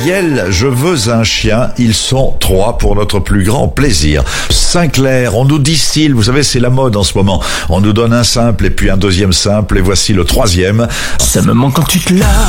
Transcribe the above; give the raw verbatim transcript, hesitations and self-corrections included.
Ariel, je veux un chien. Ils sont trois pour notre plus grand plaisir. Sinclair, on nous distille, vous savez, c'est la mode en ce moment. On nous donne un simple et puis un deuxième simple et voici le troisième. Ça me manque quand tu te laves.